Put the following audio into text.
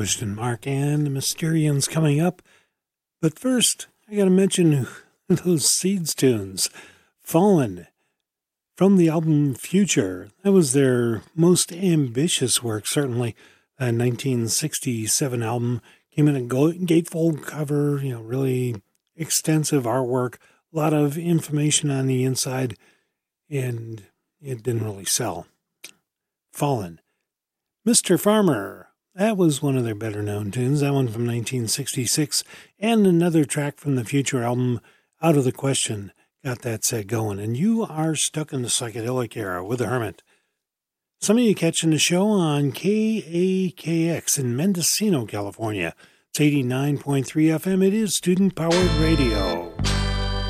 Vanquished and Mark and the Mysterians coming up. But first, I got to mention those Seeds tunes. Fallen, from the album Future. That was their most ambitious work, certainly. That 1967 album came in a gatefold cover, really extensive artwork, a lot of information on the inside, and it didn't really sell. Fallen. Mr. Farmer. That was one of their better-known tunes, that one from 1966, and another track from the Future album, Out of the Question, got that set going. And you are stuck in the psychedelic era with the Hermit. Some of you catching the show on KAKX in Mendocino, California. It's 89.3 FM. It is student-powered radio.